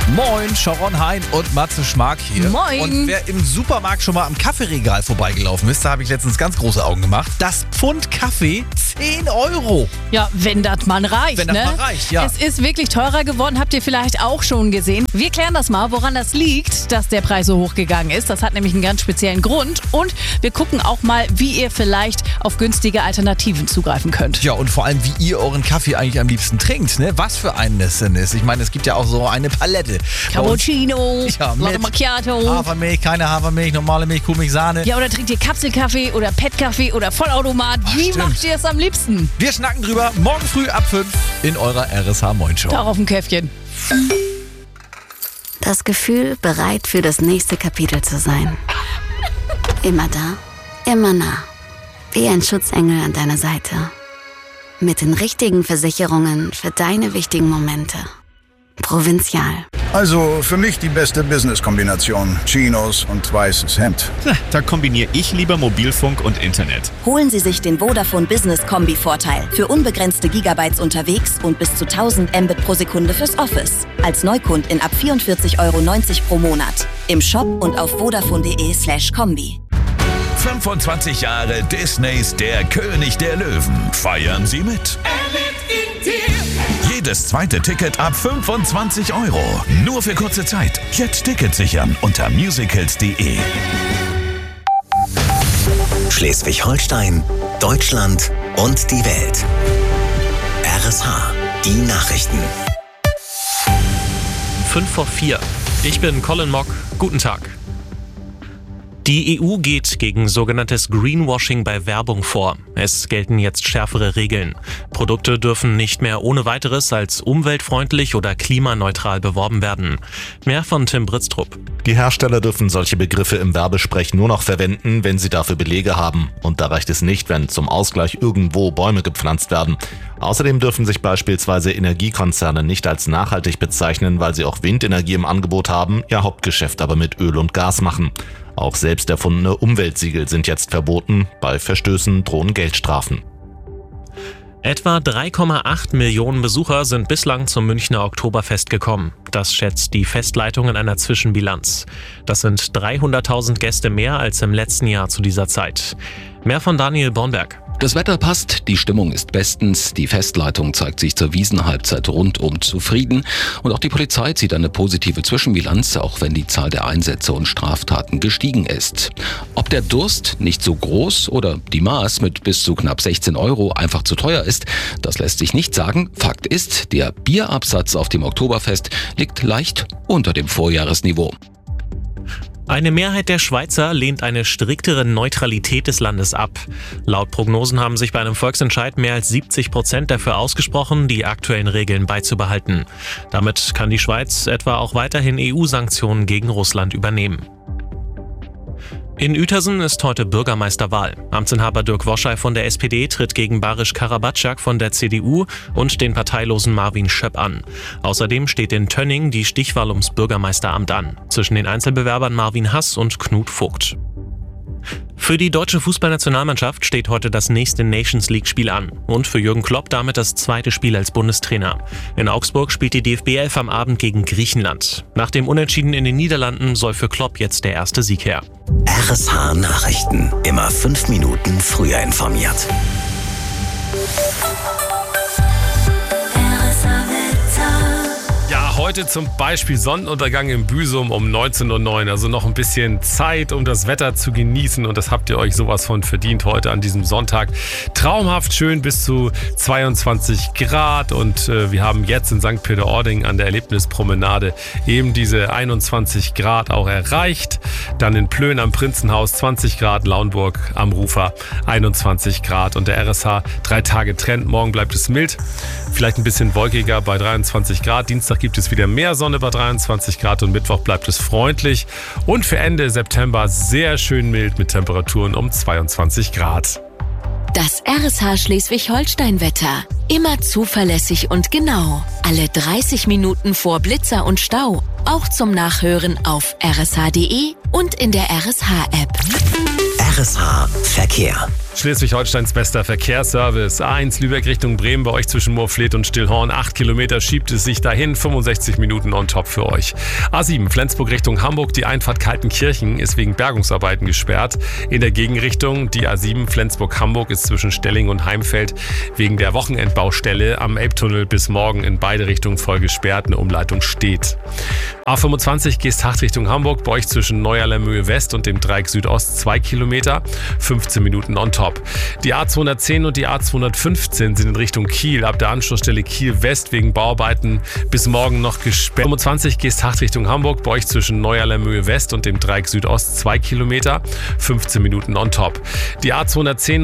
Moin, Sharon Hein und Matze Schmark hier. Moin. Und wer im Supermarkt schon mal am Kaffeeregal vorbeigelaufen ist, da habe ich letztens ganz große Augen gemacht. Das Pfund Kaffee 10 €. Ja, wenn das mal reicht, Wenn das ne? mal reicht, ja. Es ist wirklich teurer geworden, habt ihr vielleicht auch schon gesehen. Wir klären das mal, woran das liegt, dass der Preis so hoch gegangen ist. Das hat nämlich einen ganz speziellen Grund. Und wir gucken auch mal, wie ihr vielleicht auf günstige Alternativen zugreifen könnt. Ja, und vor allem, wie ihr euren Kaffee eigentlich am liebsten trinkt, ne? Was für einen es denn ist. Ich meine, es gibt ja auch so eine Palette. Cappuccino, Ja, mit Latte Macchiato. Hafermilch, keine Hafermilch, normale Milch, Kuhmilch, Sahne. Ja, oder trinkt ihr Kapselkaffee oder PET-Kaffee oder Vollautomat? Wie stimmt. macht ihr es am liebsten? Wir schnacken drüber morgen früh ab 5 in eurer RSH Moin Show. Darauf ein Käffchen. Das Gefühl, bereit für das nächste Kapitel zu sein. Immer da, immer nah. Wie ein Schutzengel an deiner Seite. Mit den richtigen Versicherungen für deine wichtigen Momente. Provinzial. Also für mich die beste Business-Kombination. Chinos und weißes Hemd. Da kombiniere ich lieber Mobilfunk und Internet. Holen Sie sich den Vodafone Business Kombi-Vorteil für unbegrenzte Gigabytes unterwegs und bis zu 1000 Mbit pro Sekunde fürs Office. Als Neukundin ab 44,90 € pro Monat. Im Shop und auf vodafone.de/kombi. 25 Jahre Disneys Der König der Löwen. Feiern Sie mit. Jedes zweite Ticket ab 25 €. Nur für kurze Zeit. Jetzt Ticket sichern unter musicals.de. Schleswig-Holstein, Deutschland und die Welt. RSH, die Nachrichten. 5:04. Ich bin Colin Mock. Guten Tag. Die EU geht gegen sogenanntes Greenwashing bei Werbung vor. Es gelten jetzt schärfere Regeln. Produkte dürfen nicht mehr ohne weiteres als umweltfreundlich oder klimaneutral beworben werden. Mehr von Tim Britztrup. Die Hersteller dürfen solche Begriffe im Werbesprech nur noch verwenden, wenn sie dafür Belege haben. Und da reicht es nicht, wenn zum Ausgleich irgendwo Bäume gepflanzt werden. Außerdem dürfen sich beispielsweise Energiekonzerne nicht als nachhaltig bezeichnen, weil sie auch Windenergie im Angebot haben, ihr Hauptgeschäft aber mit Öl und Gas machen. Auch selbst erfundene Umweltsiegel sind jetzt verboten. Bei Verstößen drohen Geldstrafen. Etwa 3,8 Millionen Besucher sind bislang zum Münchner Oktoberfest gekommen. Das schätzt die Festleitung in einer Zwischenbilanz. Das sind 300.000 Gäste mehr als im letzten Jahr zu dieser Zeit. Mehr von Daniel Bornberg. Das Wetter passt, die Stimmung ist bestens, die Festleitung zeigt sich zur Wiesenhalbzeit rundum zufrieden und auch die Polizei zieht eine positive Zwischenbilanz, auch wenn die Zahl der Einsätze und Straftaten gestiegen ist. Ob der Durst nicht so groß oder die Maß mit bis zu knapp 16 € einfach zu teuer ist, das lässt sich nicht sagen. Fakt ist, der Bierabsatz auf dem Oktoberfest liegt leicht unter dem Vorjahresniveau. Eine Mehrheit der Schweizer lehnt eine striktere Neutralität des Landes ab. Laut Prognosen haben sich bei einem Volksentscheid mehr als 70% dafür ausgesprochen, die aktuellen Regeln beizubehalten. Damit kann die Schweiz etwa auch weiterhin EU-Sanktionen gegen Russland übernehmen. In Uetersen ist heute Bürgermeisterwahl. Amtsinhaber Dirk Woschei von der SPD tritt gegen Barisch Karabatschak von der CDU und den parteilosen Marvin Schöpp an. Außerdem steht in Tönning die Stichwahl ums Bürgermeisteramt an. Zwischen den Einzelbewerbern Marvin Hass und Knut Vogt. Für die deutsche Fußballnationalmannschaft steht heute das nächste Nations-League-Spiel an und für Jürgen Klopp damit das zweite Spiel als Bundestrainer. In Augsburg spielt die DFB 11 am Abend gegen Griechenland. Nach dem Unentschieden in den Niederlanden soll für Klopp jetzt der erste Sieg her. RSH Nachrichten. Immer 5 Minuten früher informiert. Heute zum Beispiel Sonnenuntergang im Büsum um 19:09 Uhr. Also noch ein bisschen Zeit, um das Wetter zu genießen. Und das habt ihr euch sowas von verdient heute an diesem Sonntag. Traumhaft schön bis zu 22 Grad. Und wir haben jetzt in St. Peter-Ording an der Erlebnispromenade eben diese 21 Grad auch erreicht. Dann in Plön am Prinzenhaus 20 Grad, Lauenburg am Rufer 21 Grad. Und der RSH 3 Tage Trend. Morgen bleibt es mild, vielleicht ein bisschen wolkiger bei 23 Grad. Dienstag gibt es wieder mehr Sonne bei 23 Grad und Mittwoch bleibt es freundlich. Und für Ende September sehr schön mild mit Temperaturen um 22 Grad. Das RSH Schleswig-Holstein-Wetter. Immer zuverlässig und genau. Alle 30 Minuten vor Blitzer und Stau. Auch zum Nachhören auf rsh.de und in der RSH-App. RSH Verkehr. Schleswig-Holsteins bester Verkehrsservice. A1 Lübeck Richtung Bremen, bei euch zwischen Moorfleet und Stillhorn. 8 Kilometer schiebt es sich dahin, 65 Minuten on top für euch. A7 Flensburg Richtung Hamburg, die Einfahrt Kaltenkirchen ist wegen Bergungsarbeiten gesperrt. In der Gegenrichtung die A7 Flensburg-Hamburg ist zwischen Stelling und Heimfeld wegen der Wochenendbaustelle am Elbtunnel bis morgen in beide Richtungen voll gesperrt. Eine Umleitung steht. A25 Geesthacht Richtung Hamburg, bei euch zwischen Neuerlermöhe West und dem Dreieck Südost 2 Kilometer, 15 Minuten on top. Die A210 und die A215 sind in Richtung Kiel, ab der Anschlussstelle Kiel West wegen Bauarbeiten bis morgen noch gesperrt. 25 Geesthacht Richtung Hamburg, bei euch zwischen Neuerlermöhe West und dem Dreieck Südost 2 Kilometer, 15 Minuten on top. Die A210